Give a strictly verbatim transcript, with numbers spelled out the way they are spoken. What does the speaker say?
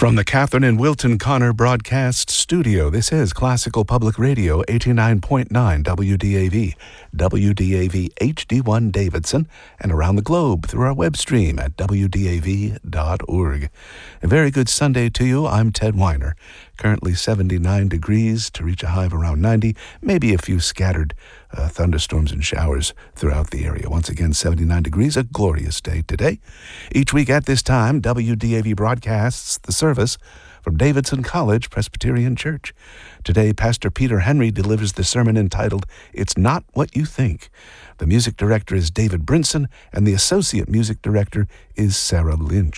From the Catherine and Wilton Connor Broadcast Studio, this is Classical Public Radio, eighty-nine point nine W D A V, W D A V H D one Davidson, and around the globe through our web stream at W D A V dot org. A very good Sunday to you. I'm Ted Weiner. Currently seventy-nine degrees to reach a high of around ninety, maybe a few scattered uh, thunderstorms and showers throughout the area. Once again, seventy-nine degrees, a glorious day today. Each week at this time, W D A V broadcasts the service from Davidson College Presbyterian Church. Today, Pastor Peter Henry delivers the sermon entitled, It's Not What You Think. The music director is David Brinson, and the associate music director is Sarah Lynch.